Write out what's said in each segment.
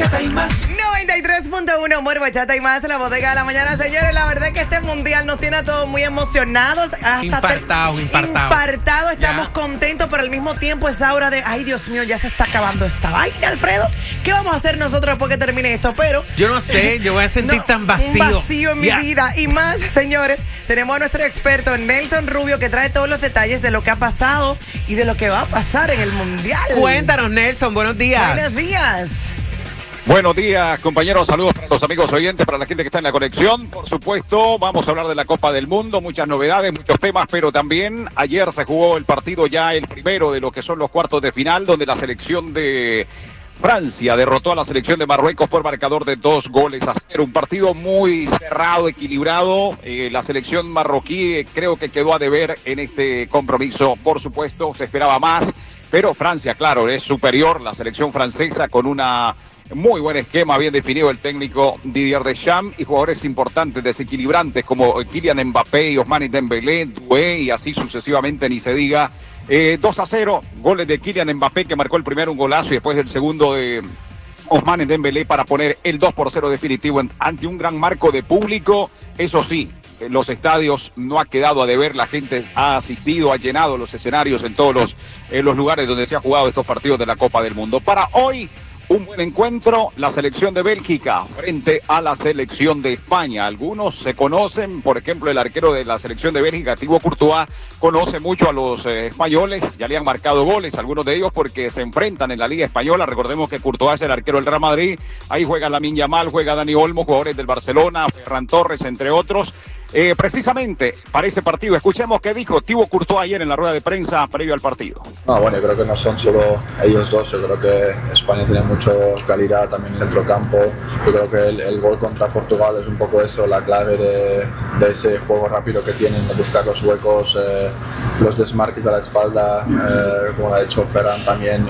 Bachata y más. 93.1 Humor, Bachata y más, la bodega de la mañana. Señores, la verdad es que este mundial nos tiene a todos muy emocionados. Infartados. Estamos contentos, pero al mismo tiempo esa aura de, ay, Dios mío, ya se está acabando esta vaina, Alfredo. ¿Qué vamos a hacer nosotros después que termine esto? Pero yo no sé, yo voy a sentir tan vacío. Un vacío en mi vida. Y más, señores, tenemos a nuestro experto Nelson Rubio, que trae todos los detalles de lo que ha pasado y de lo que va a pasar en el mundial. Cuéntanos, Nelson, buenos días. Buenos días. Buenos días, compañeros. Saludos para los amigos oyentes, para la gente que está en la conexión. Por supuesto, vamos a hablar de la Copa del Mundo, muchas novedades, muchos temas, pero también ayer se jugó el partido ya el primero de lo que son los cuartos de final, donde la selección de Francia derrotó a la selección de Marruecos por marcador de 2-0. Un partido muy cerrado, equilibrado. La selección marroquí creo que quedó a deber en este compromiso. Por supuesto, se esperaba más, pero Francia, claro, es superior. La selección francesa con una muy buen esquema, bien definido el técnico Didier Deschamps, y jugadores importantes, desequilibrantes como Kylian Mbappé y Ousmane Dembélé, Doué y así sucesivamente, ni se diga. 2-0, goles de Kylian Mbappé, que marcó el primero un golazo, y después el segundo de Ousmane Dembélé para poner el 2-0 definitivo ante un gran marco de público. Eso sí, los estadios no ha quedado a deber, la gente ha asistido, ha llenado los escenarios en todos los lugares donde se ha jugado estos partidos de la Copa del Mundo. Para hoy, un buen encuentro, la selección de Bélgica frente a la selección de España. Algunos se conocen, por ejemplo, el arquero de la selección de Bélgica, Thibaut Courtois, conoce mucho a los españoles, ya le han marcado goles, algunos de ellos porque se enfrentan en la Liga Española. Recordemos que Courtois es el arquero del Real Madrid, ahí juega Lamine Yamal, juega Dani Olmo, jugadores del Barcelona, Ferran Torres, entre otros. Precisamente para ese partido, escuchemos qué dijo Thibaut Courtois ayer en la rueda de prensa previo al partido. Bueno, yo creo que no son solo ellos dos, yo creo que España tiene mucha calidad también en el centrocampo. Yo creo que el gol contra Portugal es un poco eso, la clave de ese juego rápido que tienen, de buscar los huecos, los desmarques a la espalda, como ha hecho Ferran también,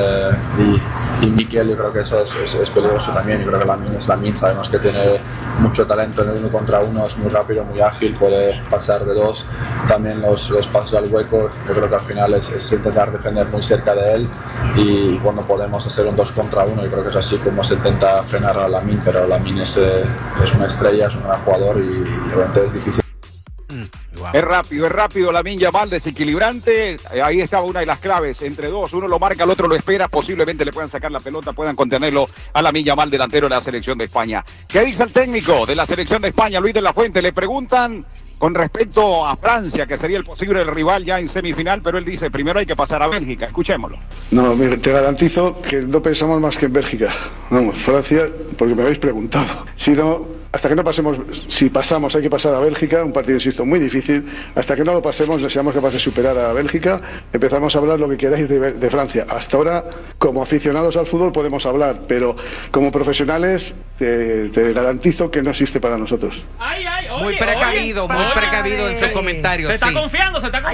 y Mikel. Yo creo que eso es peligroso también. Yo creo que Lamine sabemos que tiene mucho talento en el 1 contra 1, es muy rápido, muy ágil, puede pasar de dos, también los pasos al hueco. Yo creo que al final es intentar defender muy cerca de él, y cuando podemos hacer un 2 contra 1, yo creo que es así como se intenta frenar a Lamine, pero Lamine es una estrella, es un gran jugador, y realmente es difícil. Wow. Es rápido Lamine Yamal, desequilibrante. Ahí estaba una de las claves, entre dos, uno lo marca, el otro lo espera, posiblemente le puedan sacar la pelota, puedan contenerlo a Lamine Yamal, delantero de la selección de España. ¿Qué dice el técnico de la selección de España, Luis de la Fuente? Le preguntan con respecto a Francia, que sería el posible rival ya en semifinal, pero él dice, primero hay que pasar a Bélgica. Escuchémoslo. No, mire, te garantizo que no pensamos más que en Bélgica. Vamos, Francia, porque me habéis preguntado. Si no, hasta que no pasemos, si pasamos hay que pasar a Bélgica, un partido, insisto, muy difícil. Hasta que no lo pasemos, no seamos capaces de superar a Bélgica, empezamos a hablar lo que queráis de Francia. Hasta ahora, como aficionados al fútbol podemos hablar, pero como profesionales te garantizo que no existe para nosotros. Muy precavido en sus comentarios. Se está confiando.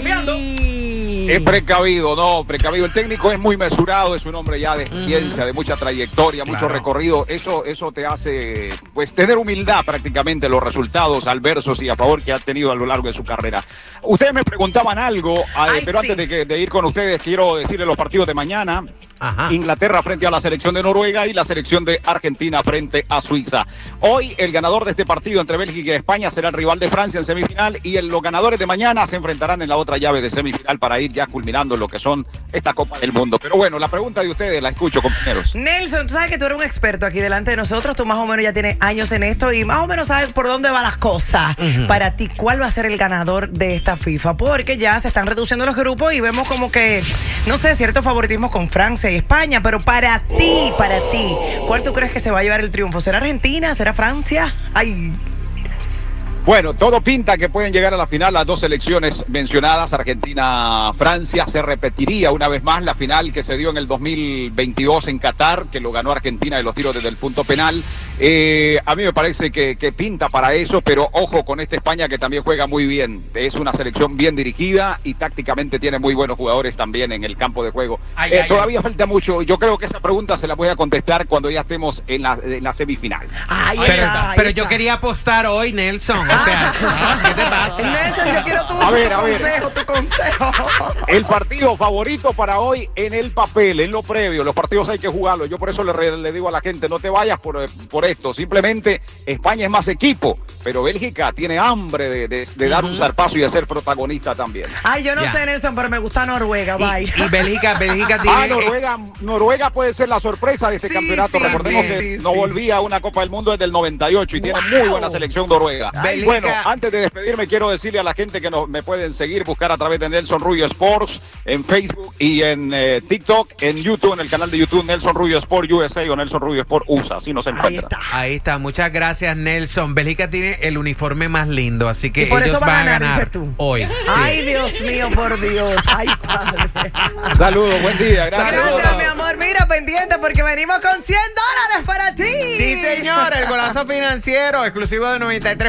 Es precavido. El técnico es muy mesurado, es un hombre ya de experiencia, de mucha trayectoria, mucho recorrido. Eso te hace, pues, tener humildad prácticamente en los resultados adversos y a favor que ha tenido a lo largo de su carrera. Ustedes me preguntaban algo, pero sí, antes de ir con ustedes, quiero decirles los partidos de mañana. Ajá. Inglaterra frente a la selección de Noruega y la selección de Argentina frente a Suiza. Hoy el ganador de este partido entre Bélgica y España será el rival de Francia en semifinal, y los ganadores de mañana se enfrentarán en la otra llave de semifinal para ir ya culminando lo que son esta Copa del Mundo. Pero bueno, la pregunta de ustedes la escucho, compañeros. Nelson, tú sabes que tú eres un experto aquí delante de nosotros, tú más o menos ya tienes años en esto y más o menos sabes por dónde van las cosas. Para ti, ¿cuál va a ser el ganador de esta FIFA? Porque ya se están reduciendo los grupos y vemos como que, no sé, cierto favoritismo con Francia y España, pero para ti, ¿cuál tú crees que se va a llevar el triunfo? ¿Será Argentina? ¿Será Francia? Ay. Bueno, todo pinta que pueden llegar a la final las dos selecciones mencionadas, Argentina-Francia. Se repetiría una vez más la final que se dio en el 2022 en Qatar, que lo ganó Argentina de los tiros desde el punto penal. A mí me parece que pinta para eso, pero ojo con esta España que también juega muy bien. Es una selección bien dirigida y tácticamente tiene muy buenos jugadores también en el campo de juego. Todavía falta mucho. Yo creo que esa pregunta se la voy a contestar cuando ya estemos en la semifinal. Pero yo quería apostar hoy, Nelson. O sea, ¿qué te pasa? Nelson, yo quiero tu consejo. El partido favorito para hoy en el papel, en lo previo. Los partidos hay que jugarlos. Yo por eso le digo a la gente, no te vayas por esto. Simplemente España es más equipo, pero Bélgica tiene hambre de dar un zarpazo y de ser protagonista también. Ay, yo no sé, Nelson, pero me gusta Noruega. Bye. Y Bélgica tiene... Noruega puede ser la sorpresa de este campeonato. Recordemos que no volvía a una Copa del Mundo desde el 98 y tiene muy buena selección Noruega. Bueno, antes de despedirme, quiero decirle a la gente que me pueden seguir, buscar a través de Nelson Rubio Sports en Facebook y en TikTok, en YouTube, en el canal de YouTube Nelson Rubio Sport USA o Nelson Rubio Sport USA, así nos encuentran. Ahí está, muchas gracias, Nelson. Bélgica tiene el uniforme más lindo, así que por ellos eso van a ganar hoy. Sí. Ay, Dios mío, por Dios. Ay, padre. Saludos, buen día, gracias. Gracias, mi amor. Mira, pendiente porque venimos con $100 para ti. Sí, señor, el golazo financiero exclusivo de 93.